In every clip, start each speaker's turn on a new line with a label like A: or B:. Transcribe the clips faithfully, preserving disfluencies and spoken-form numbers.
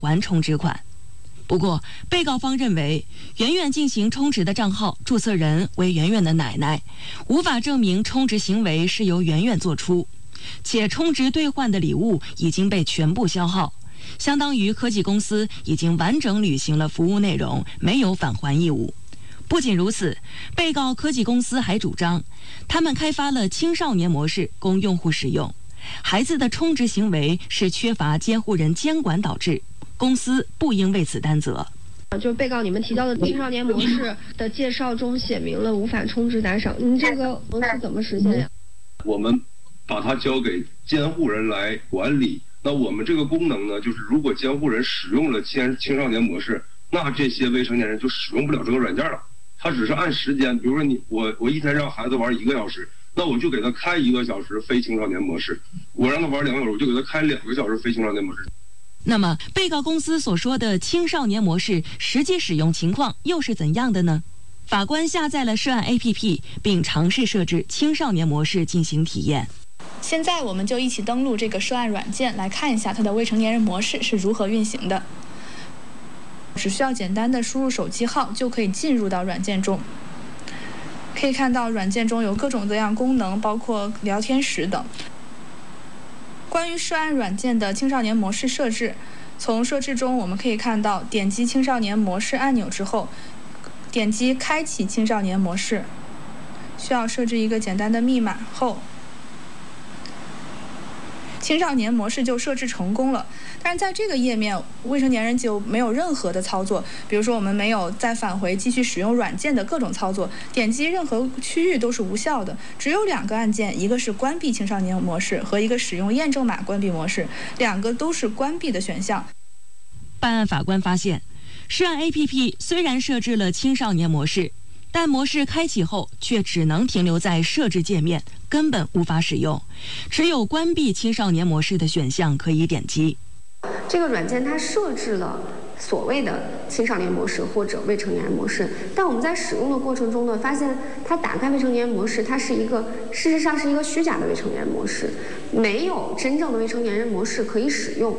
A: 还充值款。不过，被告方认为，圆圆进行充值的账号注册人为圆圆的奶奶，无法证明充值行为是由圆圆做出，且充值兑换的礼物已经被全部消耗，相当于科技公司已经完整履行了服务内容，没有返还义务。不仅如此，被告科技公司还主张，他们开发了青少年模式供用户使用，孩子的充值行为是缺乏监护人监管导致，公司不应为此担责。
B: 就被告你们提到的青少年模式的介绍中写明了无法充值打赏，您这个是怎么实现呀？
C: 我们把它交给监护人来管理。那我们这个功能呢，就是如果监护人使用了青青少年模式，那这些未成年人就使用不了这个软件了。他只是按时间，比如说你我我一天让孩子玩一个小时，那我就给他开一个小时非青少年模式；我让他玩两个小时，我就给他开两个小时非青少年模式。
A: 那么，被告公司所说的青少年模式实际使用情况又是怎样的呢？法官下载了涉案 A P P， 并尝试设置青少年模式进行体验。
D: 现在我们就一起登录这个涉案软件，来看一下它的未成年人模式是如何运行的。只需要简单的输入手机号就可以进入到软件中。可以看到软件中有各种各样功能，包括聊天室等。关于涉案软件的青少年模式设置，从设置中我们可以看到，点击青少年模式按钮之后，点击开启青少年模式，需要设置一个简单的密码后，青少年模式就设置成功了。但是在这个页面，未成年人就没有任何的操作，比如说我们没有再返回继续使用软件的各种操作，点击任何区域都是无效的，只有两个按键，一个是关闭青少年模式和一个使用验证码关闭模式，两个都是关闭的选项。
A: 办案法官发现，涉案 A P P 虽然设置了青少年模式，但模式开启后却只能停留在设置界面，根本无法使用，只有关闭青少年模式的选项可以点击。
E: 这个软件它设置了所谓的青少年模式或者未成年人模式，但我们在使用的过程中呢，发现它打开未成年人模式，它是一个事实上是一个虚假的未成年人模式，没有真正的未成年人模式可以使用。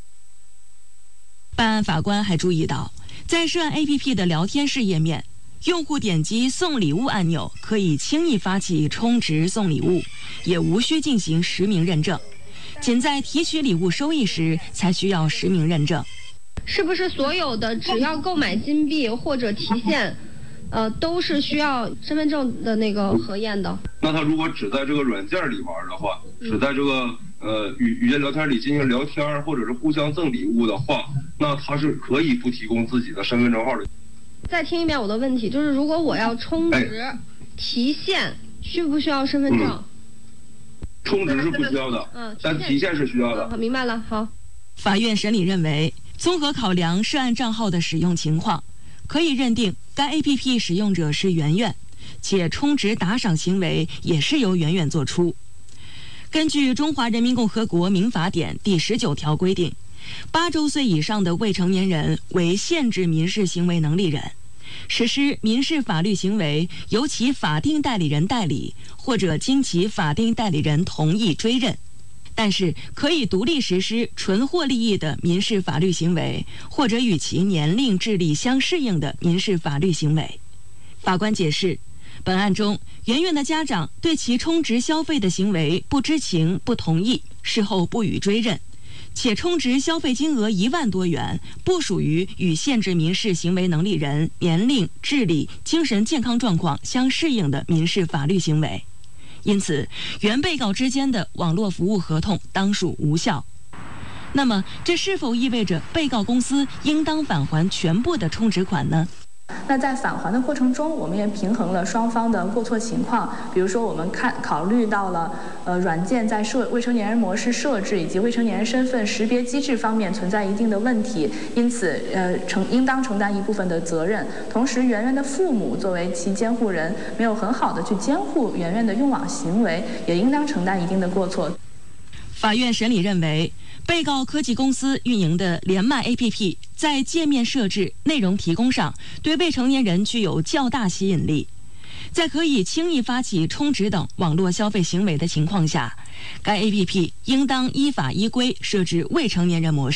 A: 办案法官还注意到，在涉案 A P P 的聊天室页面，用户点击送礼物按钮可以轻易发起充值送礼物，也无需进行实名认证，仅在提取礼物收益时才需要实名认证。
B: 是不是所有的只要购买金币或者提现，呃，都是需要身份证的那个核验的？
C: 那他如果只在这个软件里玩的话，只在这个呃语语音聊天里进行聊天，或者是互相赠礼物的话，那他是可以不提供自己的身份证号的。
B: 再听一遍我的问题，就是如果我要充值、哎、提现，需不需要身份证？嗯
C: 充值是不需要的，嗯，但提现是需要的。
B: 好，明白了。好，
A: 法院审理认为，综合考量涉案账号的使用情况，可以认定该 A P P 使用者是圆圆，且充值打赏行为也是由圆圆做出。根据《中华人民共和国民法典》第十九条规定，八周岁以上的未成年人为限制民事行为能力人。实施民事法律行为由其法定代理人代理，或者经其法定代理人同意追认，但是可以独立实施纯获利益的民事法律行为，或者与其年龄智力相适应的民事法律行为。法官解释，本案中圆圆的家长对其充值消费的行为不知情、不同意，事后不予追认，且充值消费金额一万多元，不属于与限制民事行为能力人年龄、智力、精神健康状况相适应的民事法律行为，因此原被告之间的网络服务合同当属无效。那么，这是否意味着被告公司应当返还全部的充值款呢？
D: 那在返还的过程中，我们也平衡了双方的过错情况。比如说，我们看考虑到了呃软件在设未成年人模式设置以及未成年人身份识别机制方面存在一定的问题，因此呃承应当承担一部分的责任。同时，圆圆的父母作为其监护人，没有很好的去监护圆圆的用网行为，也应当承担一定的过错。
A: 法院审理认为，被告科技公司运营的连麦 A P P 在界面设置、内容提供上对未成年人具有较大吸引力。在可以轻易发起充值等网络消费行为的情况下，该 A P P 应当依法依规设置未成年人模式，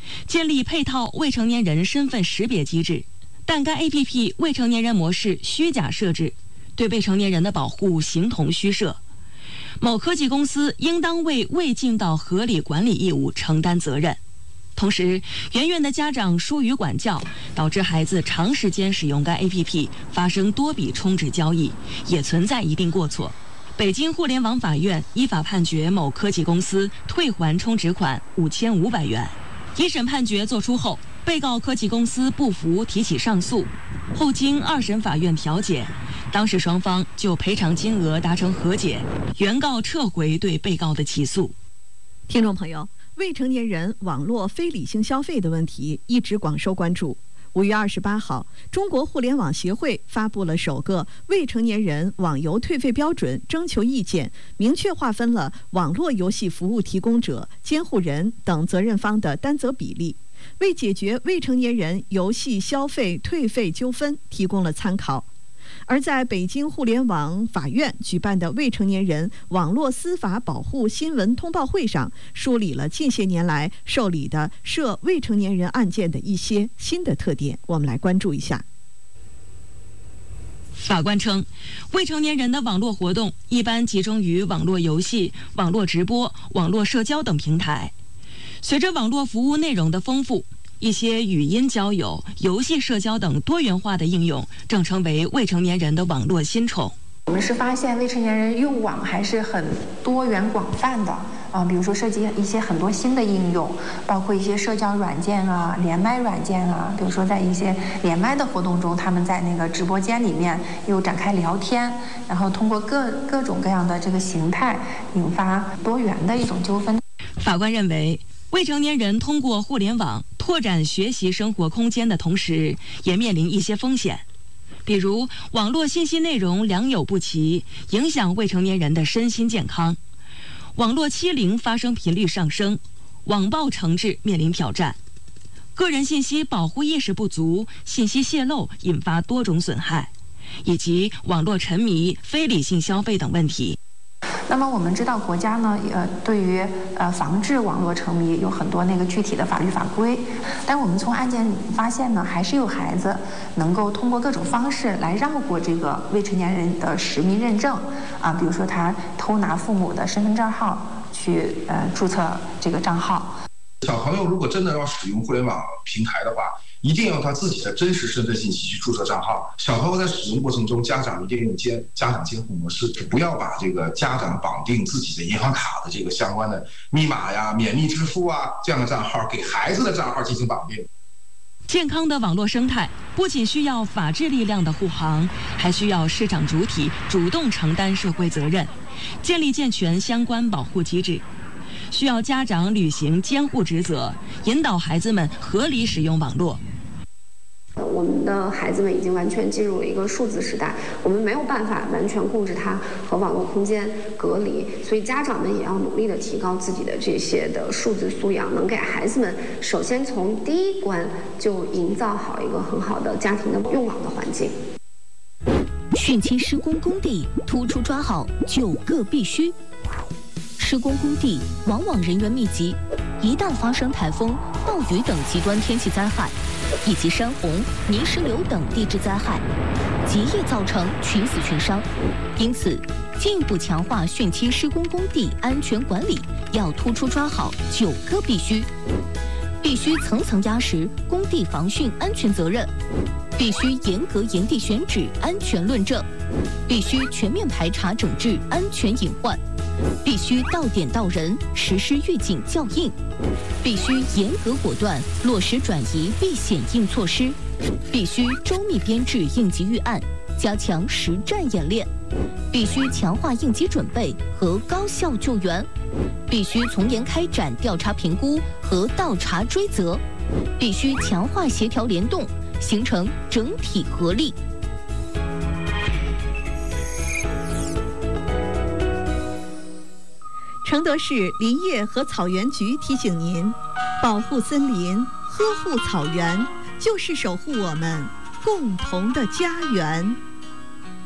A: 建立配套未成年人身份识别机制，但该 A P P 未成年人模式虚假设置，对未成年人的保护形同虚设。某科技公司应当为未尽到合理管理义务承担责任。同时，圆圆的家长疏于管教，导致孩子长时间使用该 A P P， 发生多笔充值交易，也存在一定过错。北京互联网法院依法判决某科技公司退还充值款五千五百元。一审判决作出后，被告科技公司不服，提起上诉。后经二审法院调解，当事双方就赔偿金额达成和解，原告撤回对被告的起诉。
F: 听众朋友，未成年人网络非理性消费的问题一直广受关注。五月二十八号，中国互联网协会发布了首个未成年人网游退费标准征求意见，明确划分了网络游戏服务提供者、监护人等责任方的担责比例，为解决未成年人游戏消费退费纠纷提供了参考。而在北京互联网法院举办的未成年人网络司法保护新闻通报会上，梳理了近些年来受理的涉未成年人案件的一些新的特点，我们来关注一下。
A: 法官称，未成年人的网络活动一般集中于网络游戏、网络直播、网络社交等平台。随着网络服务内容的丰富，一些语音交友、游戏社交等多元化的应用正成为未成年人的网络新宠。
G: 我们是发现未成年人用网还是很多元广泛的啊，比如说涉及一些很多新的应用，包括一些社交软件啊、连麦软件啊，比如说在一些连麦的活动中，他们在那个直播间里面又展开聊天，然后通过各各种各样的这个形态，引发多元的一种纠纷。
A: 法官认为，未成年人通过互联网拓展学习生活空间的同时，也面临一些风险，比如网络信息内容良莠不齐，影响未成年人的身心健康；网络欺凌发生频率上升，网暴惩治面临挑战；个人信息保护意识不足，信息泄露引发多种损害，以及网络沉迷、非理性消费等问题。
G: 那么我们知道，国家呢，呃，对于呃防治网络沉迷有很多那个具体的法律法规，但我们从案件里发现呢，还是有孩子能够通过各种方式来绕过这个未成年人的实名认证啊，比如说他偷拿父母的身份证号去呃注册这个账号。
H: 小朋友如果真的要使用互联网平台的话，一定要用他自己的真实身份信息去注册账号。小朋友在使用过程中，家长一定用监家长监护模式，不要把这个家长绑定自己的银行卡的这个相关的密码呀、免密支付啊这样的账号给孩子的账号进行绑定。
A: 健康的网络生态不仅需要法治力量的护航，还需要市场主体主动承担社会责任，建立健全相关保护机制。需要家长履行监护职责，引导孩子们合理使用网络。
E: 我们的孩子们已经完全进入了一个数字时代，我们没有办法完全控制它和网络空间隔离，所以家长们也要努力的提高自己的这些的数字素养，能给孩子们首先从第一关就营造好一个很好的家庭的用网的环境。
I: 汛期施工工地突出抓好九个必须。施工工地往往人员密集，一旦发生台风、暴雨等极端天气灾害，以及山洪、泥石流等地质灾害，极易造成群死群伤。因此，进一步强化汛期施工工地安全管理，要突出抓好九个必须：必须层层压实工地防汛安全责任，必须严格严地选址安全论证，必须全面排查整治安全隐患，必须到点到人实施预警校应，必须严格果断落实转移避险应措施，必须周密编制应急预案，加强实战演练，必须强化应急准备和高效救援，必须从严开展调查评估和倒查追责，必须强化协调联动，形成整体合力。
F: 承德市林业和草原局提醒您，保护森林、呵护草原，就是守护我们共同的家园。